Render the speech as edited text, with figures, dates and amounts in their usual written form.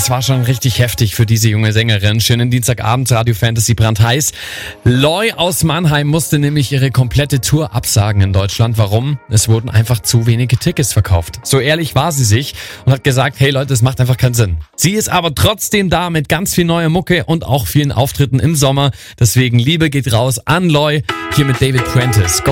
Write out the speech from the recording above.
das war schon richtig heftig für diese junge Sängerin. Schönen Dienstagabend, Radio Fantasy brandheiß. Loy aus Mannheim musste nämlich ihre komplette Tour absagen in Deutschland. Warum? Es wurden einfach zu wenige Tickets verkauft. So ehrlich war sie sich und hat gesagt, hey Leute, es macht einfach keinen Sinn. Sie ist aber trotzdem da mit ganz viel neuer Mucke und auch vielen Auftritten im Sommer. Deswegen Liebe geht raus an Loy, hier mit David Prentice.